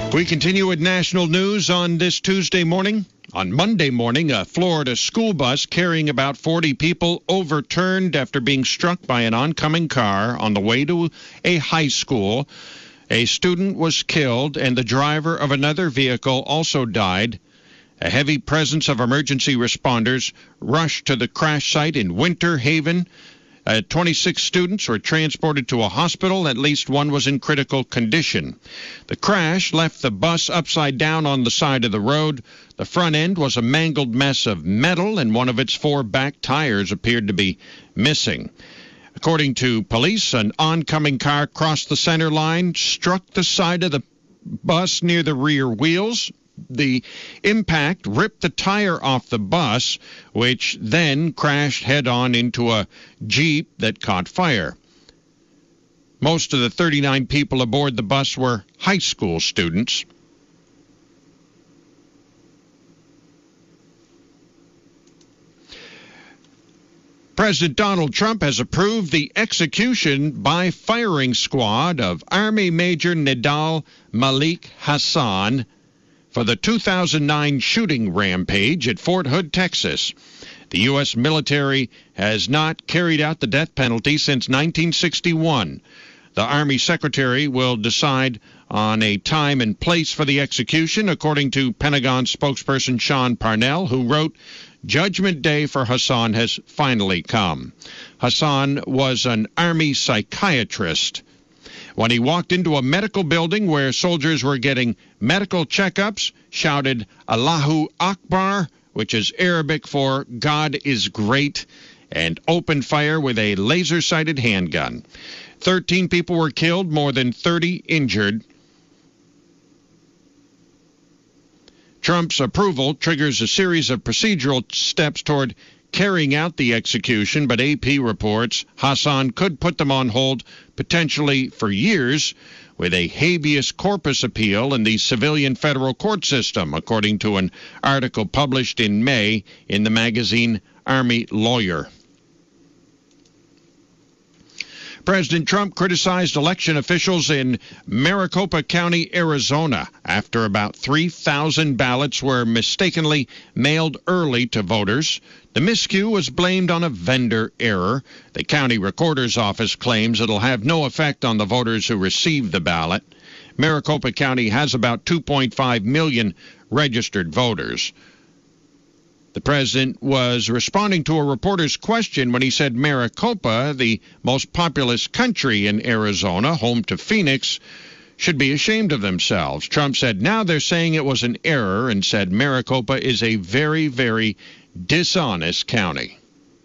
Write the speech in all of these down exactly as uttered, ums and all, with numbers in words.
We continue with national news on this Tuesday morning. On Monday morning, a Florida school bus carrying about forty people overturned after being struck by an oncoming car on the way to a high school. A student was killed, and the driver of another vehicle also died. A heavy presence of emergency responders rushed to the crash site in Winter Haven. Uh, twenty-six students were transported to a hospital. At least one was in critical condition. The crash left the bus upside down on the side of the road. The front end was a mangled mess of metal, and one of its four back tires appeared to be missing. According to police, an oncoming car crossed the center line, struck the side of the bus near the rear wheels. The impact ripped the tire off the bus, which then crashed head-on into a Jeep that caught fire. Most of the thirty-nine people aboard the bus were high school students. President Donald Trump has approved the execution by firing squad of Army Major Nidal Malik Hasan for the two thousand nine shooting rampage at Fort Hood, Texas. The U S military has not carried out the death penalty since nineteen sixty-one. The Army Secretary will decide on a time and place for the execution, according to Pentagon spokesperson Sean Parnell, who wrote, "Judgment Day for Hasan has finally come." Hasan was an Army psychiatrist. When he walked into a medical building where soldiers were getting medical checkups, shouted Allahu Akbar, which is Arabic for God is great, and opened fire with a laser-sighted handgun. Thirteen people were killed, more than thirty injured. Trump's approval triggers a series of procedural steps toward carrying out the execution, but A P reports Hasan could put them on hold potentially for years with a habeas corpus appeal in the civilian federal court system, according to an article published in May in the magazine Army Lawyer. President Trump criticized election officials in Maricopa County, Arizona, after about three thousand ballots were mistakenly mailed early to voters. The miscue was blamed on a vendor error. The county recorder's office claims it'll have no effect on the voters who received the ballot. Maricopa County has about two point five million registered voters. The president was responding to a reporter's question when he said Maricopa, the most populous country in Arizona, home to Phoenix, should be ashamed of themselves. Trump said now they're saying it was an error, and said Maricopa is a very, very dishonest county.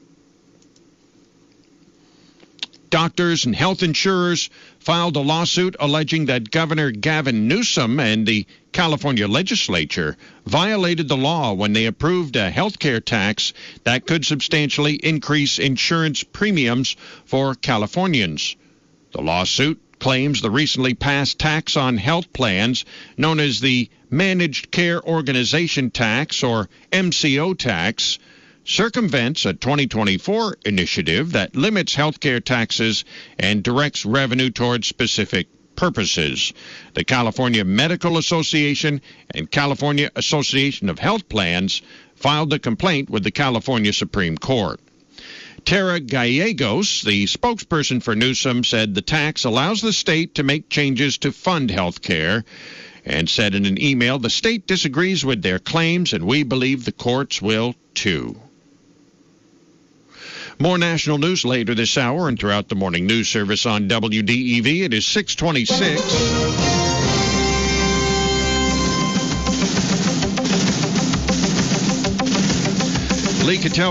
Doctors and health insurers filed a lawsuit alleging that Governor Gavin Newsom and the California legislature violated the law when they approved a health care tax that could substantially increase insurance premiums for Californians. The lawsuit claims the recently passed tax on health plans, known as the Managed Care Organization Tax, or M C O tax, circumvents a twenty twenty-four initiative that limits healthcare taxes and directs revenue towards specific purposes. The California Medical Association and California Association of Health Plans filed a complaint with the California Supreme Court. Tara Gallegos, the spokesperson for Newsom, said the tax allows the state to make changes to fund health care, and said in an email, the state disagrees with their claims, and we believe the courts will too. More national news later this hour and throughout the morning news service on W D E V. It is six twenty-six. Lee Cattell